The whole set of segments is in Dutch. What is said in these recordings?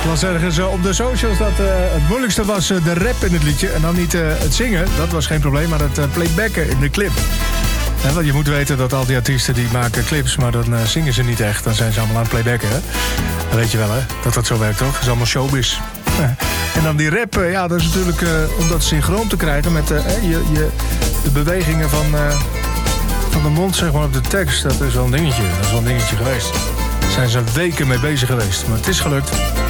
Ik las ergens op de socials dat het moeilijkste was de rap in het liedje. En dan niet het zingen, dat was geen probleem, maar het playbacken in de clip. Want je moet weten dat al die artiesten die maken clips, maar dan zingen ze niet echt. Dan zijn ze allemaal aan het playbacken. Hè? Dat weet je wel, hè? Dat dat zo werkt, toch? Dat is allemaal showbiz. En dan die rap, ja, dat is natuurlijk om dat synchroon te krijgen met de bewegingen van de mond, zeg maar, op de tekst. Dat is wel een dingetje. Dat is wel een dingetje geweest. Daar zijn ze weken mee bezig geweest. Maar het is gelukt.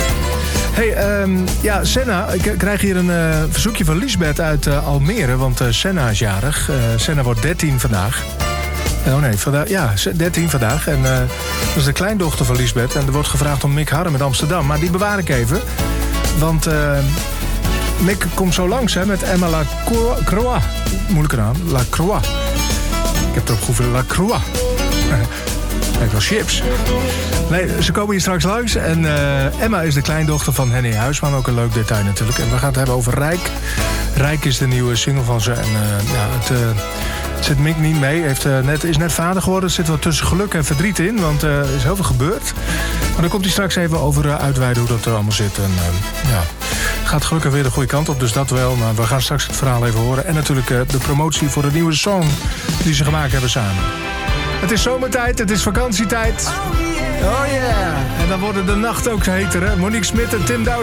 Ja, Senna. Ik krijg hier een verzoekje van Liesbeth uit Almere. Want Senna is jarig. Senna wordt 13 vandaag. Oh nee, vandaag, ja, 13 vandaag. En dat is de kleindochter van Liesbeth. En er wordt gevraagd om Mick Harren uit Amsterdam. Maar die bewaar ik even. Want Mick komt zo langs hè, met Emma Lacroix. Moeilijke naam. Lacroix. Ik heb erop gehoeven Lacroix. Kijk wel chips. Nee, ze komen hier straks langs. En Emma is de kleindochter van Henny Huisman. Ook een leuk detail natuurlijk. En we gaan het hebben over Rijk. Rijk is de nieuwe single van ze. En ja, het zit Mick niet mee. Is net vader geworden. Er zit wat tussen geluk en verdriet in. Want er is heel veel gebeurd. Maar daar komt hij straks even over uitweiden hoe dat allemaal zit. En ja, gaat gelukkig weer de goede kant op. Dus dat wel. Maar we gaan straks het verhaal even horen. En natuurlijk de promotie voor de nieuwe song die ze gemaakt hebben samen. Het is zomertijd, het is vakantietijd. Oh yeah! En dan worden de nachten ook heter, hè? Monique Smit en Tim Douw.